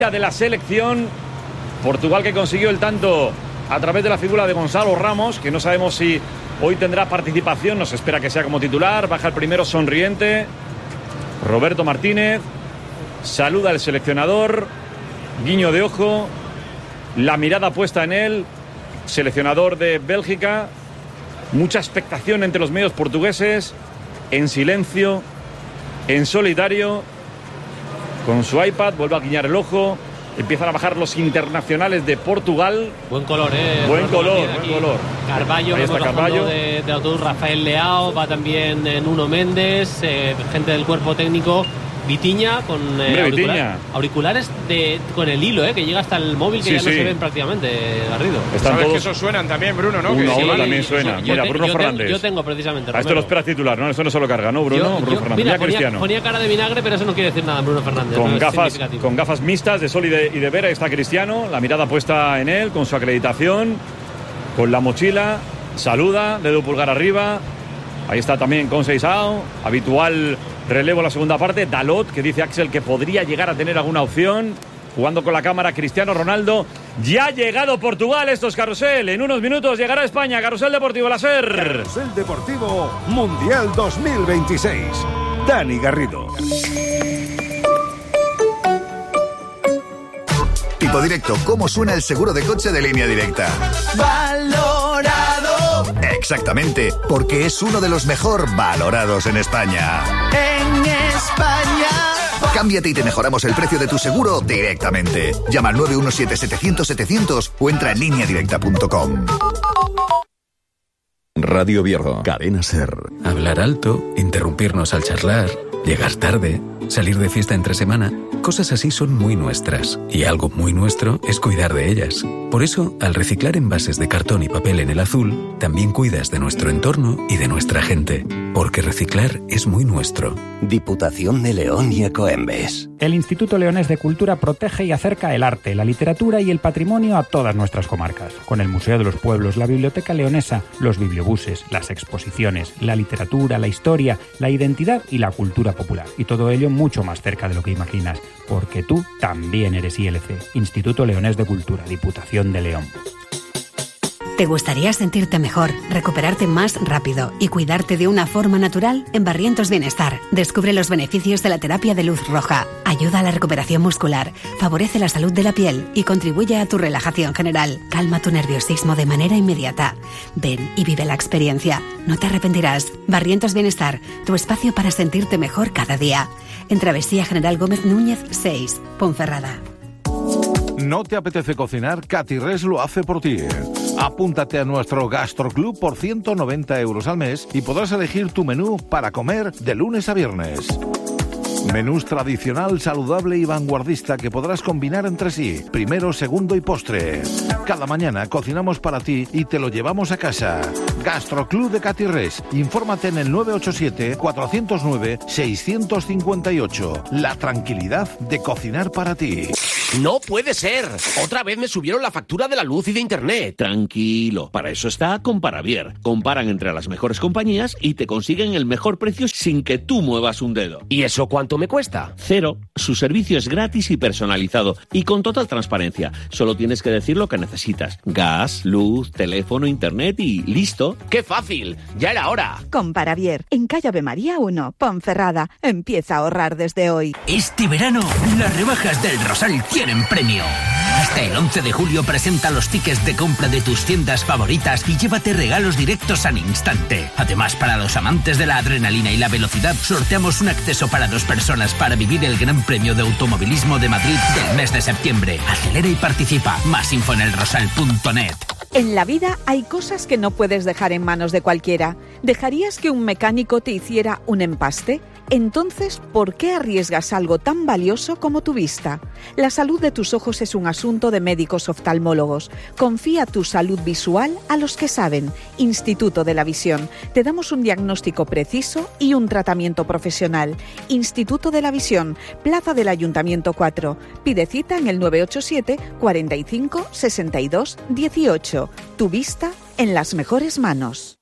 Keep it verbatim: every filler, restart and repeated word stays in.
de la selección. Portugal, que consiguió el tanto a través de la figura de Gonzalo Ramos, que no sabemos si hoy tendrá participación, nos espera que sea como titular. Baja el primero sonriente Roberto Martínez, saluda al seleccionador, guiño de ojo, la mirada puesta en él, seleccionador de Bélgica. Mucha expectación entre los medios portugueses, en silencio, en solitario, con su iPad, vuelve a guiñar el ojo. Empiezan a bajar los internacionales de Portugal. Buen color, ¿eh? Buen color, buen color. Carballo, ahí está Carballo. De, de autobús, Rafael Leao, va también eh, Nuno Méndez, eh, gente del cuerpo técnico. Vitiña con eh, auricular, Vitiña. auriculares de, con el hilo, eh, que llega hasta el móvil, que sí, ya no sí. se ven prácticamente, Garrido. Están Sabes todos... que esos suenan también, Bruno, ¿no? Uno a sí, uno también suena. Yo, mira, yo Bruno yo Fernández. Tengo, yo tengo precisamente. A esto lo espera titular, ¿no? Eso no se lo carga, ¿no, Bruno? Yo, Bruno yo, Fernández. Mira, ya ponía, Cristiano. ponía cara de vinagre, pero eso no quiere decir nada, Bruno Fernández. Con, no gafas, con gafas mixtas de sol y de, y de vera está Cristiano, la mirada puesta en él, con su acreditación, con la mochila, saluda, dedo pulgar arriba. Ahí está también Conceição, habitual relevo en la segunda parte. Dalot, que dice Axel que podría llegar a tener alguna opción. Jugando con la cámara Cristiano Ronaldo. Ya ha llegado Portugal, esto es Carrusel. En unos minutos llegará España. Carrusel Deportivo, la SER. Carrusel Deportivo Mundial dos mil veintiséis. Dani Garrido. Tipo Directo, ¿cómo suena el seguro de coche de Línea Directa? ¡Valorado! Exactamente, porque es uno de los mejor valorados en España. ¡En España! Cámbiate y te mejoramos el precio de tu seguro directamente. Llama al nueve uno siete, setecientos, setecientos o entra en línea directa punto com. Radio Viergo, Cadena SER. Hablar alto, interrumpirnos al charlar, llegar tarde, salir de fiesta entre semana, cosas así son muy nuestras. Y algo muy nuestro es cuidar de ellas. Por eso, al reciclar envases de cartón y papel en el azul, también cuidas de nuestro entorno y de nuestra gente. Porque reciclar es muy nuestro. Diputación de León y Ecoembes. El Instituto Leonés de Cultura protege y acerca el arte, la literatura y el patrimonio a todas nuestras comarcas. Con el Museo de los Pueblos, la Biblioteca Leonesa, los bibliobuses, las exposiciones, la literatura, la historia, la identidad y la cultura popular. Y todo ello mucho más cerca de lo que imaginas. Porque tú también eres I L C, Instituto Leonés de Cultura, Diputación de León. ¿Te gustaría sentirte mejor, recuperarte más rápido y cuidarte de una forma natural? En Barrientos Bienestar, descubre los beneficios de la terapia de luz roja. Ayuda a la recuperación muscular, favorece la salud de la piel y contribuye a tu relajación general. Calma tu nerviosismo de manera inmediata. Ven y vive la experiencia. No te arrepentirás. Barrientos Bienestar, tu espacio para sentirte mejor cada día. En Travesía General Gómez Núñez seis, Ponferrada. ¿No te apetece cocinar? Catirres lo hace por ti. Apúntate a nuestro Gastroclub por ciento noventa euros al mes y podrás elegir tu menú para comer de lunes a viernes. Menús tradicional, saludable y vanguardista que podrás combinar entre sí, primero, segundo y postre. Cada mañana cocinamos para ti y te lo llevamos a casa. Gastroclub de Catirres. Infórmate en el nueve ocho siete, cuatro cero nueve, seis cinco ocho. La tranquilidad de cocinar para ti. ¡No puede ser! Otra vez me subieron la factura de la luz y de internet. Tranquilo, para eso está Comparavier. Comparan entre las mejores compañías y te consiguen el mejor precio sin que tú muevas un dedo. ¿Y eso cuánto me cuesta? Cero. Su servicio es gratis y personalizado y con total transparencia. Solo tienes que decir lo que necesitas. Gas, luz, teléfono, internet y listo. ¡Qué fácil! ¡Ya era hora! Comparavier, en calle Ave María uno, Ponferrada. Empieza a ahorrar desde hoy. Este verano, las rebajas del Rosal tienen premio. Hasta el once de julio presenta los tickets de compra de tus tiendas favoritas y llévate regalos directos al instante. Además, para los amantes de la adrenalina y la velocidad, sorteamos un acceso para dos personas para vivir el Gran Premio de Automovilismo de Madrid del mes de septiembre. Acelera y participa. Más info en el rosal punto net. En la vida hay cosas que no puedes dejar en manos de cualquiera. ¿Dejarías que un mecánico te hiciera un empaste? Entonces, ¿por qué arriesgas algo tan valioso como tu vista? La salud de tus ojos es un asunto de médicos oftalmólogos. Confía tu salud visual a los que saben. Instituto de la Visión. Te damos un diagnóstico preciso y un tratamiento profesional. Instituto de la Visión, Plaza del Ayuntamiento cuatro. Pide cita en el nueve ocho siete, cuarenta y cinco, sesenta y dos, dieciocho. Tu vista en las mejores manos.